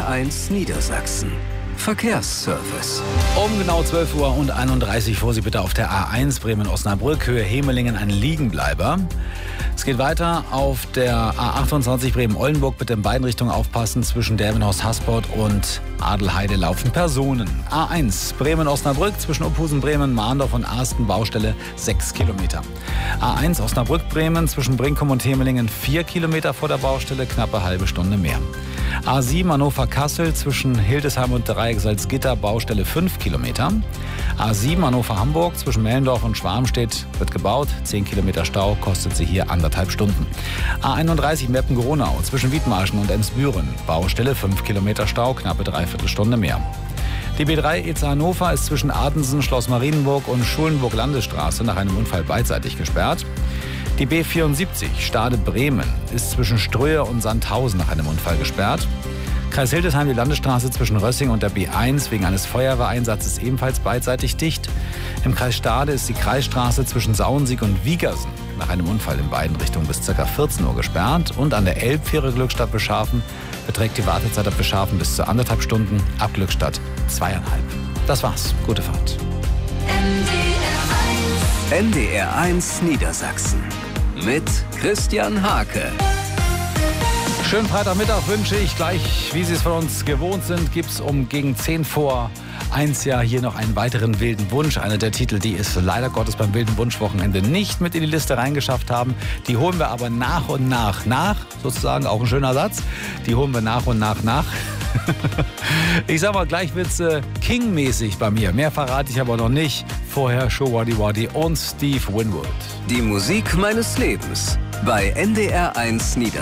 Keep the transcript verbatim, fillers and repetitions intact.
R eins Niedersachsen. Verkehrsservice. Um genau zwölf Uhr und einunddreißig fuhr Sie bitte auf der A eins Bremen-Osnabrück, Höhe Hemelingen, ein Liegenbleiber. Es geht weiter auf der A achtundzwanzig Bremen-Oldenburg. Bitte in beiden Richtungen aufpassen. Zwischen Delmenhorst-Hasport und Adelheide laufen Personen. A eins Bremen-Osnabrück zwischen Opusen-Bremen, Mahndorf und Arsten, Baustelle sechs Kilometer. A eins Osnabrück-Bremen zwischen Brinkum und Hemelingen vier Kilometer vor der Baustelle, knappe halbe Stunde mehr. A sieben Hannover-Kassel zwischen Hildesheim und Dreieck Salzgitter, Baustelle fünf Kilometer. A sieben Hannover-Hamburg zwischen Mellendorf und Schwarmstedt wird gebaut. zehn Kilometer Stau, kostet sie hier anderthalb Stunden. A einunddreißig Meppen-Gronau zwischen Wiedmarschen und Emsbüren, Baustelle fünf Kilometer Stau, knappe dreiviertel Stunde mehr. Die B drei E Z Hannover ist zwischen Adensen, Schloss Marienburg und Schulenburg-Landesstraße nach einem Unfall beidseitig gesperrt. Die B vierundsiebzig Stade-Bremen ist zwischen Ströhe und Sandhausen nach einem Unfall gesperrt. Kreis Hildesheim, die Landesstraße zwischen Rössing und der B eins wegen eines Feuerwehreinsatzes ebenfalls beidseitig dicht. Im Kreis Stade ist die Kreisstraße zwischen Sauensiek und Wiegersen nach einem Unfall in beiden Richtungen bis ca. vierzehn Uhr gesperrt. Und an der Elbfähre Glückstadt Beschafen beträgt die Wartezeit ab Beschafen bis zu anderthalb Stunden, ab Glückstadt zweieinhalb. Das war's. Gute Fahrt. N D R eins Niedersachsen mit Christian Hake. Schönen Freitagmittag wünsche ich. Gleich, wie Sie es von uns gewohnt sind, gibt es um gegen zehn vor eins ja hier noch einen weiteren wilden Wunsch. Einer der Titel, die es leider Gottes beim wilden Wunschwochenende nicht mit in die Liste reingeschafft haben. Die holen wir aber nach und nach nach, sozusagen auch ein schöner Satz. Die holen wir nach und nach nach. Ich sag mal, gleich wird's äh, King-mäßig bei mir. Mehr verrate ich aber noch nicht. Vorher Show Waddy Waddy und Steve Winwood. Die Musik meines Lebens bei N D R eins Niedersachsen.